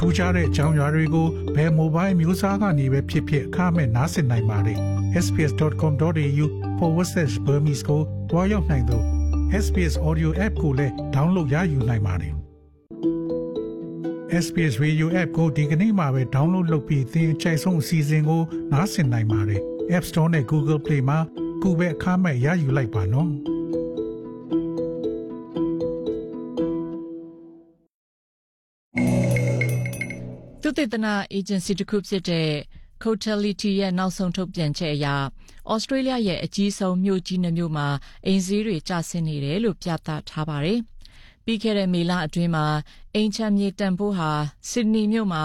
ထူးခြားတဲ့အကြောင်းအရာတွေကိုဘယ် mobile မျိုးစားကနေပဲဖြစ်ဖြစ်အခမဲ့နားဆင်နိုင်ပါတယ် sbs.com.au/burmese ကိုတွားရောက်နိုင်သော SBS Audio App ကိုလည်း download ရယူနိုင်ပါတယ် SBS Radio App ကိုဒီကနေ့မှာပဲ download လုပ်ပြီးသင်အကြိုက်ဆုံးအစီအစဉ်ကိုနားဆင်နိုင်ပါတယ် App Store နဲ့ Google Play မှာကိုပဲအခမဲ့ရယူလိုက်ပါနော်သုတေသန agency တစ်ခုဖြစ်တဲ့ Cotality ရဲ့နောက်ဆုံးထုတ်ပြန်ချက်အရ Australia ရဲ့အကြီးဆုံးမြို့ကြီးနှစ်မြို့မှာအိမ်ဈေးတွေကျဆင်းနေတယ်လို့ပြသထားပါတယ်။ပြီးခဲ့တဲ့မေလအတွင်းမှာအိမ်ချမ်းမြေတန်ဖိုးဟာ Sydney မြို့မှာ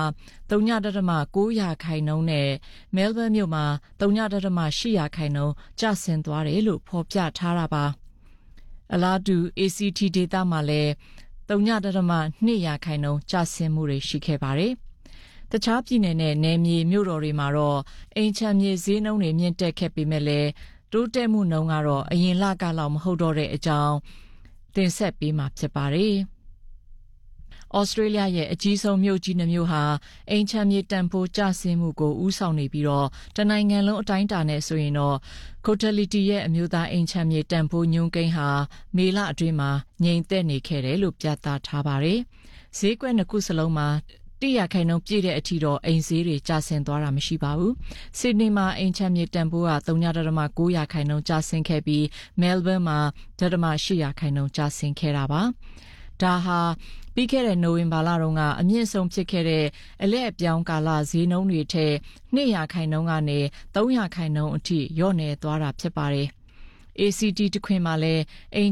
0.9% နဲ့ Melbourne မြို့မှာ 0.8% ကျဆင်းသွားတယ်လို့ဖော်ပြထားတာပါ။အလားတူ ACT ဒေသမှာလည်း 0.2% ကျဆင်းမှုတွေရှိခဲ့ပါတယ်။တခြားပြည်နယ်နဲ့နယ်မြေမြို့တော်တွေမှာတော့အိမ်ချမ်းမြေဈေးနှုန်းတွေမြင့်တက်ခဲ့ပေမဲ့လည်းတိုးတက်မှုနှုန်းကတော့အရင်လကလောက်မဟုတ်တော့တဲ့အကြောင်းတင်ဆက်ပေးမှာဖြစ်ပါတယ်။ Australia ရဲ့အကြီးဆုံးမြို့ကြီးနှစ်မြို့ဟာအိမ်ချမ်းမြေတန်ဖိုးကျဆင်းမှုကိုဦးဆောင်နေပြီးတော့တနိုင်ငံလုံးအတိုင်းအတာနဲ့ဆိုရင်တော့ Cotality ရဲ့အမျိုးသားအိမ်ချမ်းမြေတန်ဖိုးညွှန်းကိန်းဟာမေလအတွင်းမှာငြိမ်သက်နေခဲ့တယ်လို့ပြသထားပါတယ်။ဈေးကွက်နှစ်ခုစလုံးမှာ1% ပြည့်တဲ့အထိတော့အိမ်ဈေးတွေကျဆင်းသွားတာမရှိပါဘူး။ Sydney မှာအိမ်ချမ်းမြေတန်ဖိုးက 0.9% ကျဆင်းခဲ့ပြီး Melbourne မှာ 0.8% ကျဆင်းခဲ့တာပါ။ဒါဟာပြီးခဲ့တဲ့နိုဝင်ဘာလတုန်းကအမြင့်ဆုံးဖြစ်ခဲ့တဲ့အလဲအပြောင်းကာလဈေးနှုန်းတွေထက် 2% ကနေ 3% အထိလျော့နေသွားတာဖြစ်ပါတယ်။ ACT တခွင်မှာလည်းအိမ်